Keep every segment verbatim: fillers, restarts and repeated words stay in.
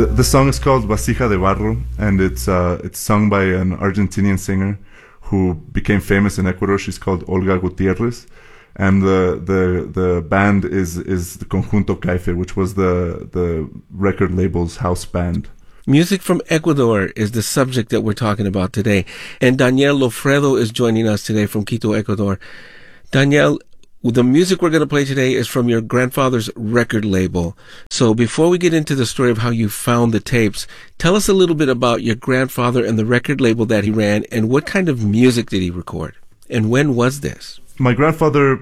The, the song is called Vasija de Barro, and it's uh, it's sung by an Argentinian singer who became famous in Ecuador. She's called Olga Gutierrez, and the the the band is is the Conjunto Caife, which was the the record label's house band. Music from Ecuador is the subject that we're talking about today, and Daniel Lofredo is joining us today from Quito, Ecuador. Daniel, the music we're going to play today is from your grandfather's record label. So before we get into the story of how you found the tapes, tell us a little bit about your grandfather and the record label that he ran, and what kind of music did he record? And when was this? My grandfather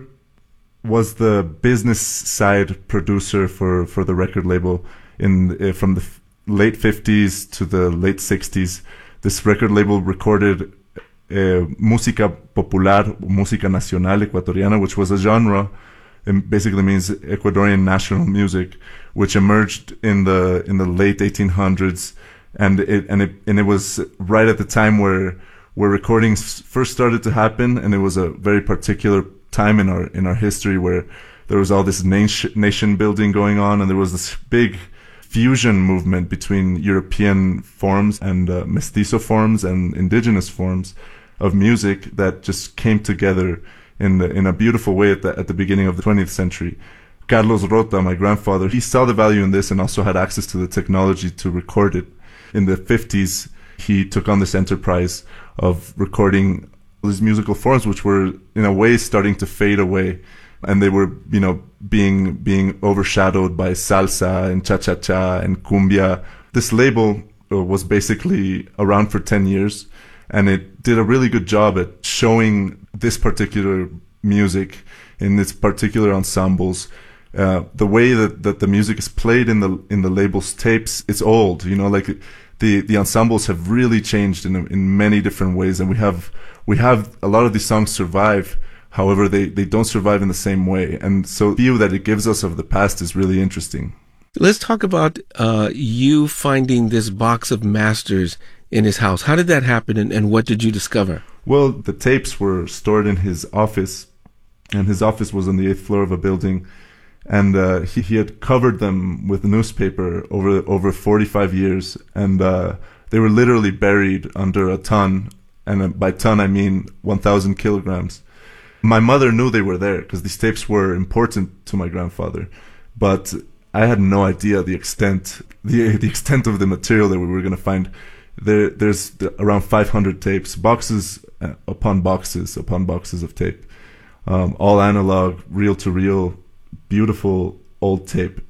was the business side producer for, for the record label in uh, from the f- late fifties to the late sixties. This record label recorded Uh, música popular, música nacional ecuatoriana, which was a genre, it basically means Ecuadorian national music, which emerged in the in the late eighteen hundreds, and it and it and it was right at the time where where recordings first started to happen, and it was a very particular time in our in our history where there was all this nation nation building going on, and there was this big fusion movement between European forms and uh, mestizo forms and indigenous forms of music that just came together in the, in a beautiful way at the, at the beginning of the twentieth century. Carlos Rota, my grandfather, he saw the value in this and also had access to the technology to record it. In the fifties, he took on this enterprise of recording these musical forms, which were in a way starting to fade away, and they were, you know, being being overshadowed by salsa and cha-cha-cha and cumbia. This label uh, was basically around for ten years. And it did a really good job at showing this particular music in its particular ensembles. Uh, the way that, that the music is played in the in the label's tapes, it's old. You know, like the the ensembles have really changed in in many different ways, and we have we have a lot of these songs survive. However, they they don't survive in the same way, and so the view that it gives us of the past is really interesting. Let's talk about uh, you finding this box of masters in his house. How did that happen, and, and what did you discover? Well, the tapes were stored in his office, and his office was on the eighth floor of a building, and uh, he, he had covered them with newspaper over over forty-five years, and uh, they were literally buried under a ton, and uh, by ton I mean one thousand kilograms. My mother knew they were there because these tapes were important to my grandfather, but I had no idea the extent the the extent of the material that we were going to find. There, there's around five hundred tapes, boxes uh, upon boxes upon boxes of tape, um, all analog, reel-to-reel, beautiful old tape,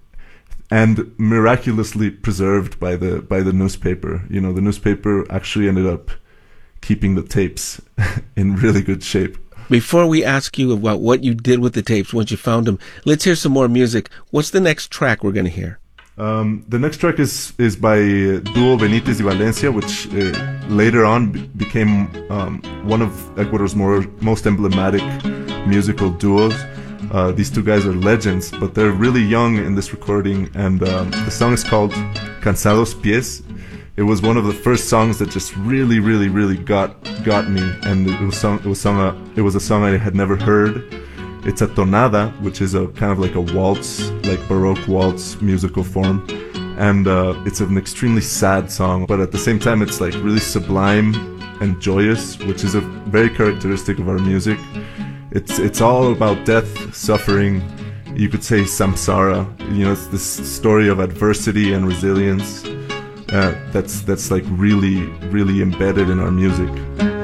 and miraculously preserved by the by the newspaper. You know, the newspaper actually ended up keeping the tapes in really good shape. Before we ask you about what you did with the tapes once you found them, let's hear some more music. What's the next track we're going to hear? Um, the next track is is by uh, Duo Benitez y Valencia, which uh, later on b- became um, one of Ecuador's more most emblematic musical duos. Uh, these two guys are legends, but they're really young in this recording, and um, the song is called Cansados Pies. It was one of the first songs that just really, really, really got got me, and it was sung, it was sung a, it was a song I had never heard. It's a tonada, which is a kind of like a waltz, like Baroque waltz musical form. And uh, it's an extremely sad song, but at the same time, it's like really sublime and joyous, which is a very characteristic of our music. It's it's all about death, suffering. You could say samsara. You know, it's this story of adversity and resilience uh, that's that's like really, really embedded in our music.